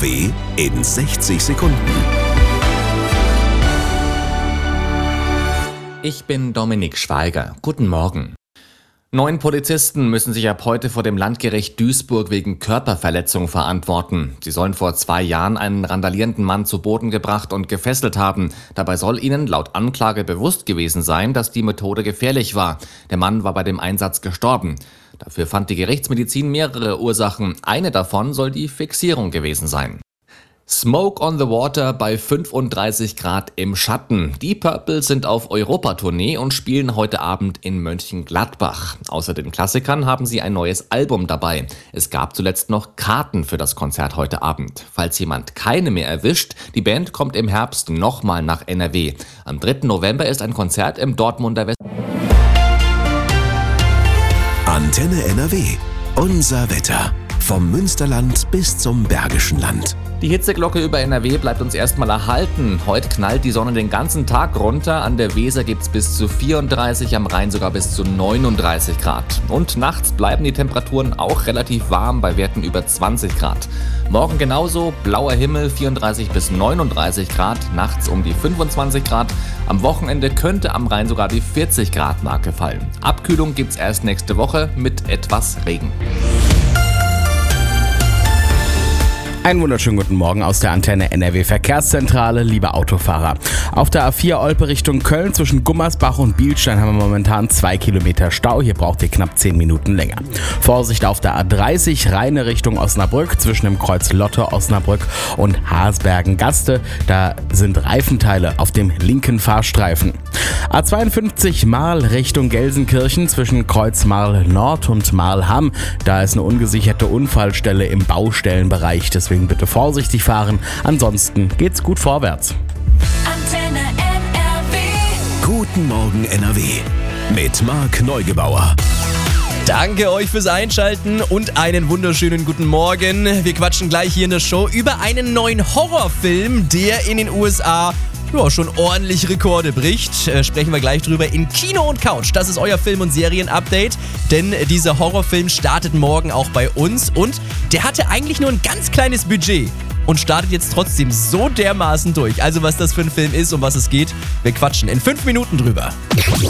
NRW in 60 Sekunden. Ich bin Dominik Schweiger. Guten Morgen. 9 Polizisten müssen sich ab heute vor dem Landgericht Duisburg wegen Körperverletzung verantworten. Sie sollen vor 2 Jahren einen randalierenden Mann zu Boden gebracht und gefesselt haben. Dabei soll ihnen laut Anklage bewusst gewesen sein, dass die Methode gefährlich war. Der Mann war bei dem Einsatz gestorben. Dafür fand die Gerichtsmedizin mehrere Ursachen. Eine davon soll die Fixierung gewesen sein. Smoke on the Water bei 35 Grad im Schatten. Die Purple sind auf Europatournee und spielen heute Abend in Mönchengladbach. Außer den Klassikern haben sie ein neues Album dabei. Es gab zuletzt noch Karten für das Konzert heute Abend. Falls jemand keine mehr erwischt, die Band kommt im Herbst nochmal nach NRW. Am 3. November ist ein Konzert im Dortmunder West. Antenne NRW. Unser Wetter. Vom Münsterland bis zum Bergischen Land. Die Hitzeglocke über NRW bleibt uns erstmal erhalten. Heute knallt die Sonne den ganzen Tag runter. An der Weser gibt's bis zu 34, am Rhein sogar bis zu 39 Grad. Und nachts bleiben die Temperaturen auch relativ warm bei Werten über 20 Grad. Morgen genauso, blauer Himmel, 34 bis 39 Grad, nachts um die 25 Grad. Am Wochenende könnte am Rhein sogar die 40 Grad Marke fallen. Abkühlung gibt's erst nächste Woche mit etwas Regen. Einen wunderschönen guten Morgen aus der Antenne NRW Verkehrszentrale, liebe Autofahrer. Auf der A4 Olpe Richtung Köln zwischen Gummersbach und Bielstein haben wir momentan 2 Kilometer Stau. Hier braucht ihr knapp 10 Minuten länger. Vorsicht auf der A30 Rheine Richtung Osnabrück zwischen dem Kreuz Lotte Osnabrück und Haasbergen-Gaste. Da sind Reifenteile auf dem linken Fahrstreifen. A52 Marl Richtung Gelsenkirchen zwischen Kreuz Marl Nord und Marl-Hamm. Da ist eine ungesicherte Unfallstelle im Baustellenbereich. Deswegen bitte vorsichtig fahren. Ansonsten geht's gut vorwärts. Antenne NRW. Guten Morgen NRW. Mit Marc Neugebauer. Danke euch fürs Einschalten und einen wunderschönen guten Morgen. Wir quatschen gleich hier in der Show über einen neuen Horrorfilm, der in den USA schon ordentlich Rekorde bricht. Sprechen wir gleich drüber in Kino und Couch. Das ist euer Film- und Serien-Update, denn dieser Horrorfilm startet morgen auch bei uns und der hatte eigentlich nur ein ganz kleines Budget und startet jetzt trotzdem so dermaßen durch. Also was das für ein Film ist, um was es geht, wir quatschen in 5 Minuten drüber.